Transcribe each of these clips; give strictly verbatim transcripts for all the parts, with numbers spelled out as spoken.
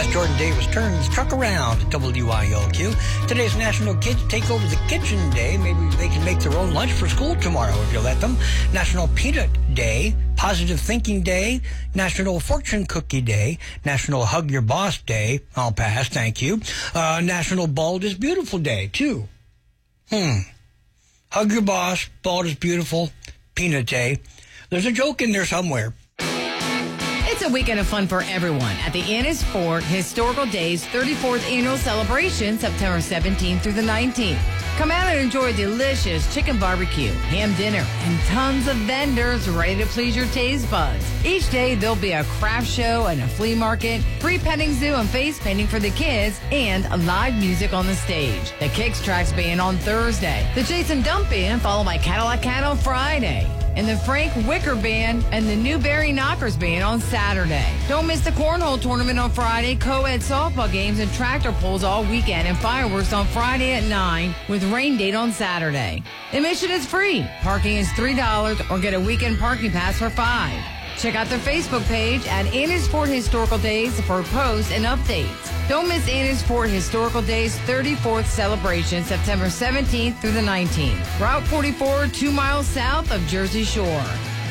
Last Jordan Davis turned his truck around at W I L Q. Today's National Kids Take Over the Kitchen Day. Maybe they can make their own lunch for school tomorrow if you let them. National Peanut Day. Positive Thinking Day. National Fortune Cookie Day. National Hug Your Boss Day. I'll pass, thank you. Uh, National Bald is Beautiful Day, too. Hmm. Hug your boss, bald is beautiful, Peanut Day. There's a joke in there somewhere. It's a weekend of fun for everyone at the Innisfort Historical Days thirty-fourth Annual Celebration, September seventeenth through the nineteenth. Come out and enjoy a delicious chicken barbecue, ham dinner, and tons of vendors ready to please your taste buds. Each day, there'll be a craft show and a flea market, free petting zoo and face painting for the kids, and live music on the stage. The Kicks Tracks Band on Thursday, the Jason Dump Band followed by Cadillac Cat on Friday, and the Frank Wicker Band and the Newberry Knockers Band on Saturday. Don't miss the Cornhole Tournament on Friday, co-ed softball games and tractor pulls all weekend, and fireworks on Friday at nine with rain date on Saturday. Admission is free. Parking is three dollars or get a weekend parking pass for five dollars. Check out their Facebook page at Innisfort Historical Days for posts and updates. Don't miss Innisfort Historical Days thirty-fourth celebration, September seventeenth through the nineteenth. Route forty-four, two miles south of Jersey Shore.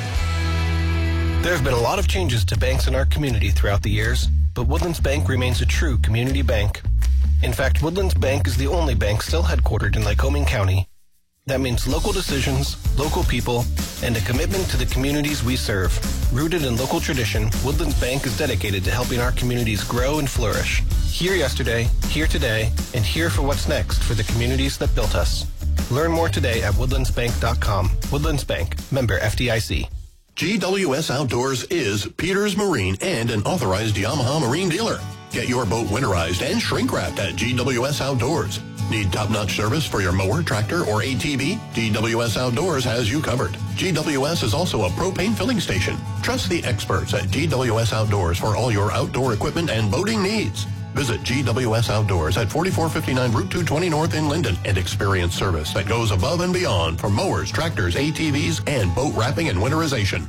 There have been a lot of changes to banks in our community throughout the years, but Woodlands Bank remains a true community bank. In fact, Woodlands Bank is the only bank still headquartered in Lycoming County. That means local decisions, local people, and a commitment to the communities we serve. Rooted in local tradition, Woodlands Bank is dedicated to helping our communities grow and flourish. Here yesterday, here today, and here for what's next for the communities that built us. Learn more today at woodlands bank dot com. Woodlands Bank, member F D I C. G W S Outdoors is Peters Marine and an authorized Yamaha Marine dealer. Get your boat winterized and shrink-wrapped at G W S Outdoors. Need top-notch service for your mower, tractor, or A T V? G W S Outdoors has you covered. G W S is also a propane filling station. Trust the experts at G W S Outdoors for all your outdoor equipment and boating needs. Visit G W S Outdoors at forty-four fifty-nine Route two twenty North in Linden and experience service that goes above and beyond for mowers, tractors, A T Vs, and boat wrapping and winterization.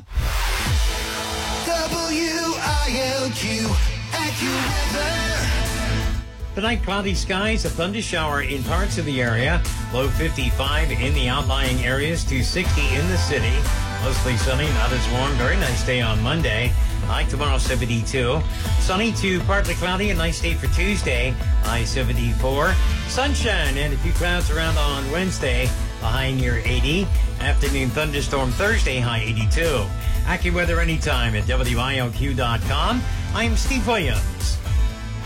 W I L Q AccuWeather. Tonight, cloudy skies, a thunder shower in parts of the area. Low fifty-five in the outlying areas to sixty in the city. Mostly sunny, not as warm. Very nice day on Monday. High tomorrow, seventy-two. Sunny to partly cloudy. A nice day for Tuesday. High seventy-four. Sunshine and a few clouds around on Wednesday. A high near eighty. Afternoon thunderstorm Thursday. High eighty-two. AccuWeather anytime at W I L Q dot com. I'm Steve Williams.